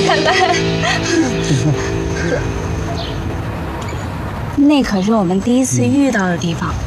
拜拜。那可是我们第一次遇到的地方。